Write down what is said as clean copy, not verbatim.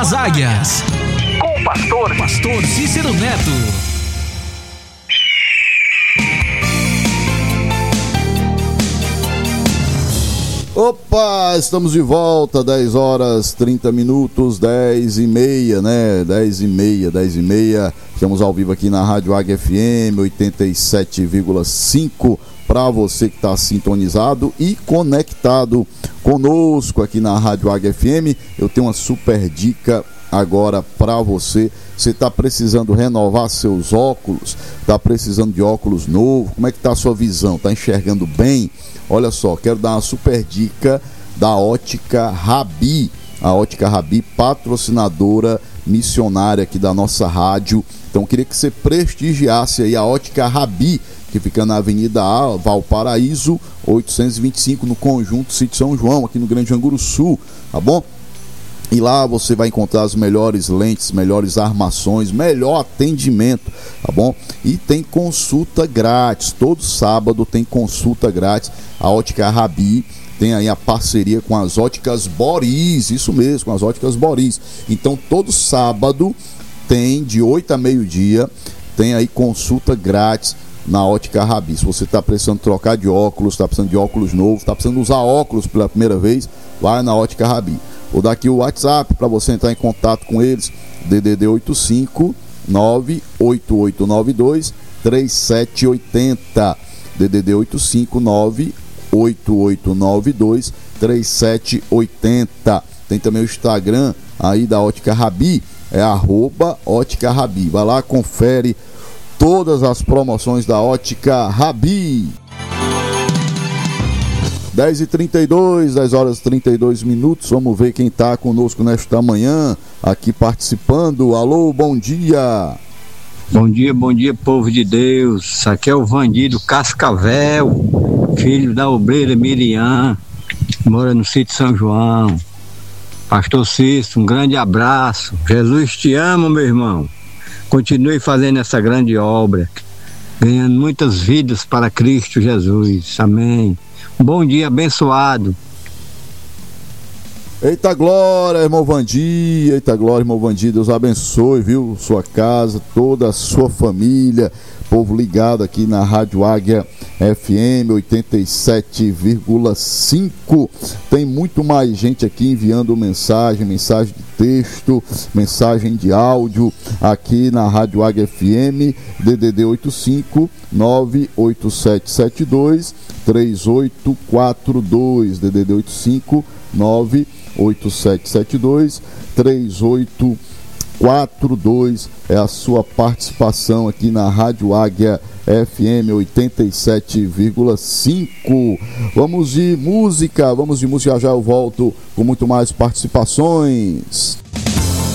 das Águias. Com o pastor Cícero Neto. Opa, estamos de volta, 10 horas 30 minutos, 10h30, né? 10h30. Estamos ao vivo aqui na Rádio Águia FM 87,5 para você que está sintonizado e conectado conosco aqui na Rádio Águia FM. Eu tenho uma super dica agora para você. Você está precisando renovar seus óculos? Está precisando de óculos novos? Como é que está a sua visão? Está enxergando bem? Olha só, quero dar uma super dica da Ótica Rabi. A Ótica Rabi, patrocinadora missionária aqui da nossa rádio. Então, queria que você prestigiasse aí a Ótica Rabi, que fica na Avenida A, Valparaíso, 825, no Conjunto Sítio São João, aqui no Grande Anguruçu, tá bom? E lá você vai encontrar as melhores lentes, melhores armações, melhor atendimento, tá bom? E tem consulta grátis, todo sábado tem consulta grátis. A Ótica Rabi tem aí a parceria com as Óticas Boris, isso mesmo, com as Óticas Boris. Então todo sábado tem, de 8 a meio-dia, tem aí consulta grátis na Ótica Rabi. Se você está precisando trocar de óculos, está precisando de óculos novos, está precisando usar óculos pela primeira vez, vai na Ótica Rabi. Vou dar aqui o WhatsApp para você entrar em contato com eles, DDD 85 98892 3780, DDD 85 98892 3780. Tem também o Instagram aí da Ótica Rabi, é @Ótica Rabi. Vai lá, confere todas as promoções da Ótica Rabi. 10h32, 10 horas e 32 minutos. Vamos ver quem está conosco nesta manhã, aqui participando. Alô, bom dia. Bom dia, povo de Deus. Aqui é o Vandido Cascavel, filho da obreira Miriam, mora no Sítio São João. Pastor Cícero, um grande abraço. Jesus te ama, meu irmão. Continue fazendo essa grande obra, ganhando muitas vidas para Cristo Jesus. Amém. Bom dia abençoado. Eita glória, irmão Vandir. Eita glória, irmão Vandir. Deus abençoe, viu? Sua casa, toda a sua família. Povo ligado aqui na Rádio Águia FM 87,5. Tem muito mais gente aqui enviando mensagem de texto, mensagem de áudio aqui na Rádio Águia FM, DDD 85 98772 3842, DDD 85 98772 3842 é a sua participação aqui na Rádio Águia FM 87,5. Vamos de música, já eu volto com muito mais participações.